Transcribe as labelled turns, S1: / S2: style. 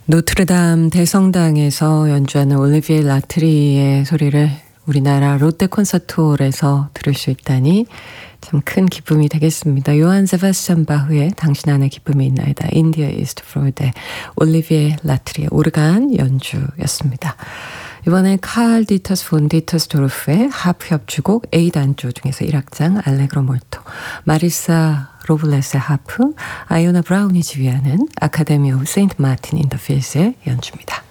S1: 노트르담 대성당에서 연주하는 올리비에 라트리의 소리를 우리나라 롯데 콘서트홀에서 들을 수 있다니 참 큰 기쁨이 되겠습니다. 요한 세바스찬 바흐의 당신 안에 기쁨이 있나이다. 인디어 이스트 프로데 올리비에 라트리의 오르간 연주였습니다. 이번에 칼 디터스 폰 디터스도르프의 하프 협주곡 A단조 중에서 1악장 알레그로 몰토, 마리사 로블레스의 하프, 아이오나 브라운이 지휘하는 아카데미 오브 세인트 마틴 인 더 필스의 연주입니다.